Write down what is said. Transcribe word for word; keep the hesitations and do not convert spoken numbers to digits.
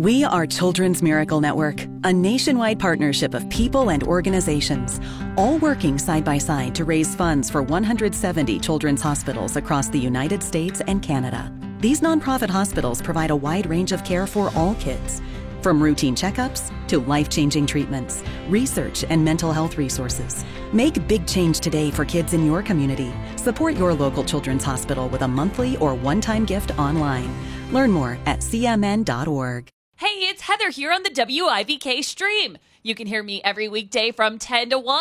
We are Children's Miracle Network, a nationwide partnership of people and organizations, all working side by side to raise funds for one hundred seventy children's hospitals across the United States and Canada. These nonprofit hospitals provide a wide range of care for all kids, from routine checkups to life-changing treatments, research, and mental health resources. Make big change today for kids in your community. Support your local children's hospital with a monthly or one-time gift online. Learn more at c m n dot org. Hey, it's Heather here on the W I V K stream. You can hear me every weekday from ten to one.